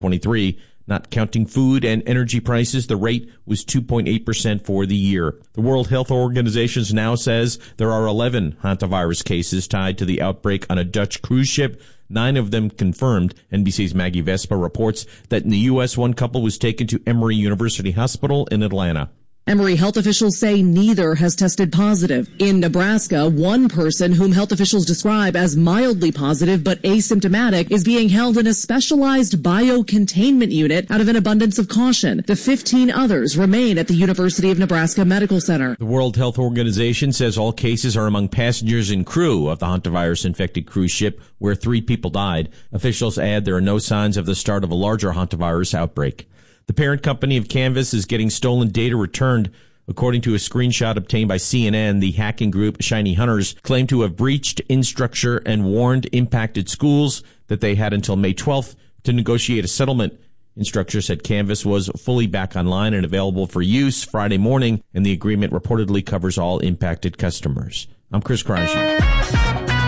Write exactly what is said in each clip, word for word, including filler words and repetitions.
twenty-three. Not counting food and energy prices, the rate was two point eight percent for the year. The World Health Organization now says there are eleven hantavirus cases tied to the outbreak on a Dutch cruise ship, nine of them confirmed. N B C's Maggie Vespa reports that in the U S, one couple was taken to Emory University Hospital in Atlanta. Emory health officials say neither has tested positive. In Nebraska, one person whom health officials describe as mildly positive but asymptomatic is being held in a specialized biocontainment unit out of an abundance of caution. The fifteen others remain at the University of Nebraska Medical Center. The World Health Organization says all cases are among passengers and crew of the hantavirus-infected cruise ship, where three people died. Officials add there are no signs of the start of a larger hantavirus outbreak. The parent company of Canvas is getting stolen data returned. According to a screenshot obtained by C N N, the hacking group Shiny Hunters claimed to have breached Instructure and warned impacted schools that they had until May twelfth to negotiate a settlement. Instructure said Canvas was fully back online and available for use Friday morning, and the agreement reportedly covers all impacted customers. I'm Chris Kreischer.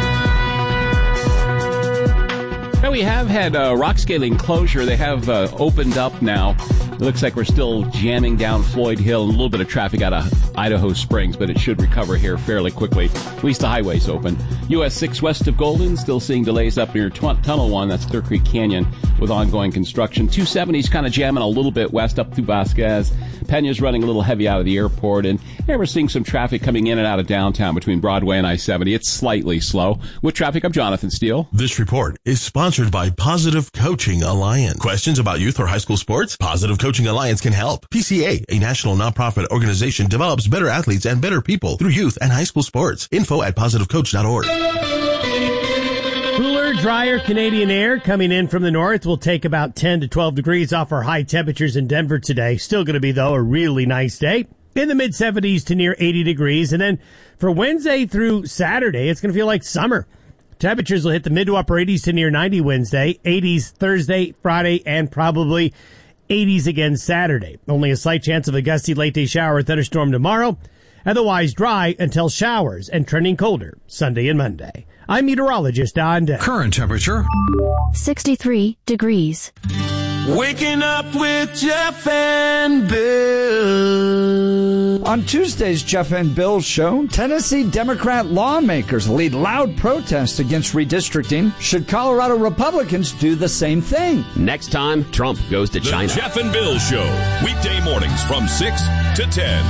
Now, we have had uh, rock scaling closure. They have uh, opened up now. It looks like we're still jamming down Floyd Hill, and a little bit of traffic out of Idaho Springs, but it should recover here fairly quickly. At least the highway's open. U S six west of Golden, still seeing delays up near t- Tunnel one. That's Clear Creek Canyon with ongoing construction. two seventy's kind of jamming a little bit west up through Vasquez. Pena's running a little heavy out of the airport, and yeah, we're seeing some traffic coming in and out of downtown between Broadway and I seventy. It's slightly slow. With traffic, I'm Jonathan Steele. This report is sponsored by Positive Coaching Alliance. Questions about youth or high school sports? Positive Coaching Alliance can help. P C A, a national nonprofit organization, develops better athletes and better people through youth and high school sports. Info at positive coach dot org. Cooler, drier Canadian air coming in from the north will take about ten to twelve degrees off our high temperatures in Denver today. Still going to be, though, a really nice day. In the mid seventies to near eighty degrees. And then for Wednesday through Saturday, it's going to feel like summer. Temperatures will hit the mid to upper eighties to near ninety Wednesday, eighties Thursday, Friday, and probably eighties again Saturday. Only a slight chance of a gusty late-day shower or thunderstorm tomorrow. Otherwise dry until showers and trending colder Sunday and Monday. I'm meteorologist Don Day. Current temperature sixty-three degrees. Waking up with Jeff and Bill. On Tuesday's Jeff and Bill show, Tennessee Democrat lawmakers lead loud protests against redistricting. Should Colorado Republicans do the same thing? Next time, Trump goes to the China. The Jeff and Bill show, weekday mornings from six to ten.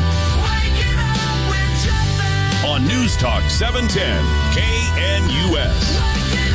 On News Talk seven ten, K N U S.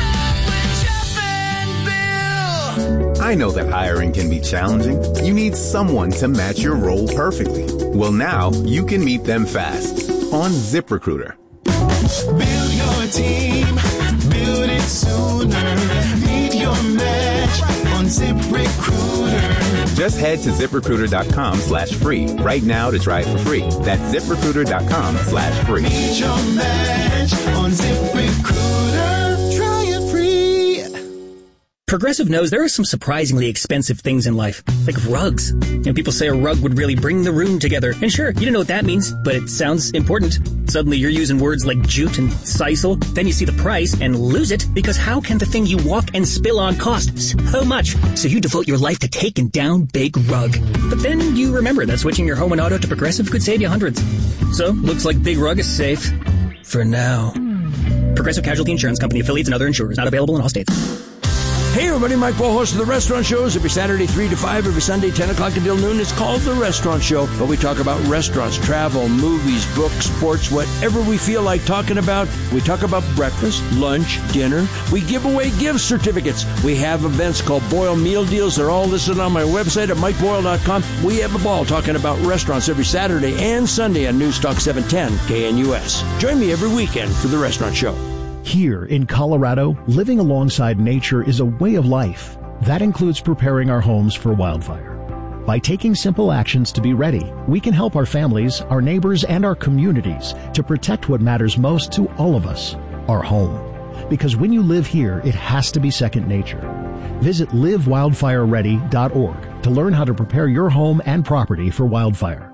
I know that hiring can be challenging. You need someone to match your role perfectly. Well, now you can meet them fast on ZipRecruiter. Build your team, build it sooner. Meet your match on ZipRecruiter. Just head to ZipRecruiter.com slash free right now to try it for free. That's ZipRecruiter.com slash free. Meet your match on ZipRecruiter. Try it free. Progressive knows there are some surprisingly expensive things in life, like rugs. You know, people say a rug would really bring the room together. And sure, you don't know what that means, but it sounds important. Suddenly you're using words like jute and sisal. Then you see the price and lose it, because how can the thing you walk and spill on cost so much? So you devote your life to taking down Big Rug. But then you remember that switching your home and auto to Progressive could save you hundreds. So, looks like Big Rug is safe. For now. Progressive Casualty Insurance Company, affiliates, and other insurers. Not available in all states. Hey everybody, Mike Wall, host of The Restaurant Shows, every Saturday three to five, every Sunday ten o'clock until noon. It's called The Restaurant Show, but we talk about restaurants, travel, movies, books, sports, whatever we feel like talking about. We talk about breakfast, lunch, dinner. We give away gift certificates. We have events called Boyle Meal Deals. They're all listed on my website at mike boyle dot com. We have a ball talking about restaurants every Saturday and Sunday on News Talk seven ten K N U S. Join me every weekend for The Restaurant Show. Here in Colorado, living alongside nature is a way of life. That includes preparing our homes for wildfire. By taking simple actions to be ready, we can help our families, our neighbors, and our communities to protect what matters most to all of us, our home. Because when you live here, it has to be second nature. Visit live wildfire ready dot org to learn how to prepare your home and property for wildfire.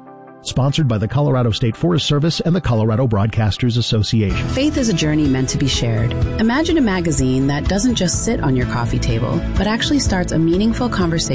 Sponsored by the Colorado State Forest Service and the Colorado Broadcasters Association. Faith is a journey meant to be shared. Imagine a magazine that doesn't just sit on your coffee table, but actually starts a meaningful conversation